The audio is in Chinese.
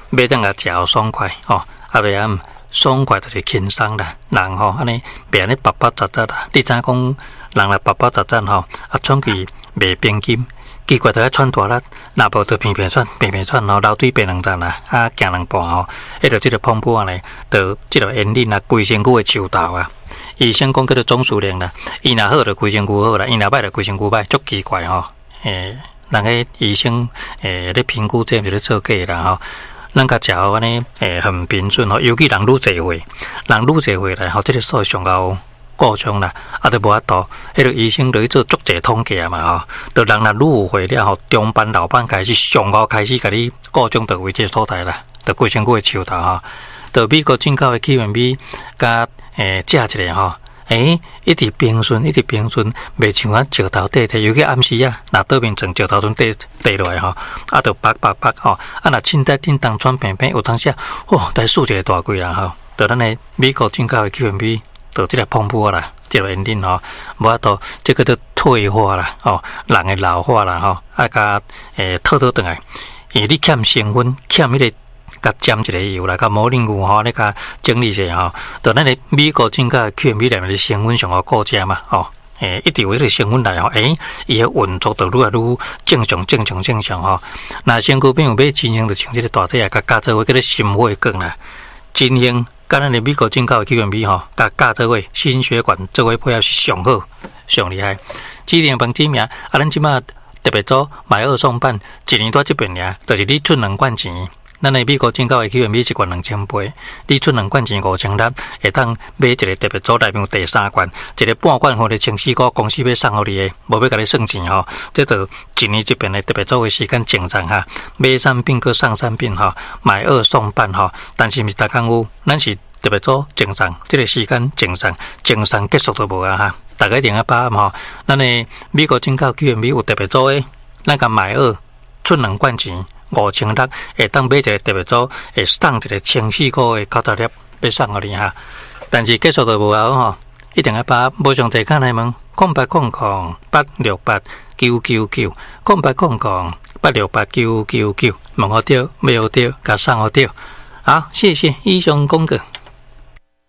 买等下食好爽快吼，袂暗爽快就是轻松啦。人吼安尼袂安尼饱饱杂杂啦。你知影讲人来饱饱杂杂吼，喘气袂平均，奇怪就爱喘大力，若无就偏喘吼，楼梯爬2站啦，行2步吼，迄着即个碰破呢，就即个烟瘾啊，规身躯的树头啊。医生讲叫做总数量啦，伊若好就规身躯好啦，伊若歹就规身躯歹，足奇怪吼。人个医生咧评估这是咧做假啦吼。咱甲食好安尼很平准吼，尤其人愈侪岁，来吼，即个数上高过重啦，就无法度。迄个医生就去做足侪统计啊嘛吼，就人若愈有岁了吼，中班老班开始上高开始甲你过重到位这所在啦，就规身躯的树头吼，就美国进口的起源米甲食一个吼。一直平顺，袂像石头底，尤其暗时啊，若倒面从石头中底落来吼，就白吼，若凊彩叮当转平平，有当时再输一个大贵啦吼，就咱的美国进口的起源米，就即个碰破啦，即个烟瘾吼，无法度，即个叫退化啦，人的老化啦吼，甲套倒来，因为你欠成分，欠迄个。甲沾一个油啦，甲摩林牛吼，你甲整理些吼，就咱的美国进口的起源米内面的成分上个固价嘛，一直有这个成分来吼，伊个运作就愈来愈正常吼。那身躯边有买金星，就像这个大体啊，甲加做伙叫做心血管啦，金星甲咱的美国进口的起源米吼，甲加做伙心血管做伙配合是上好、上厉害。指定帮指名咱即马特别做买2送半，1年多这边尔，就是你出2罐钱。咱的美国进口的起源米1罐2000杯，你出2罐钱5600，会当买一个特别组内面有第3罐，一个半罐或者14个公司要送互你的，无要甲你算钱吼。这就1年这边的特别组的时间正常哈，买3瓶搁送3瓶哈，买2送半哈。但是毋是逐工有，咱是特别组正常，这个时间正常结束都无啊哈。大家一定要把握吼，咱的美国进口起源米有特别组的，咱甲买2出2罐钱。5600会当买一个特别组，会送一个14个的口罩粒，要送互你哈。但是结束就无好吼，一定要把无上提卡来问，0800868999，0800868999，问好对，买好对，甲送好对。好，谢谢以上讲过。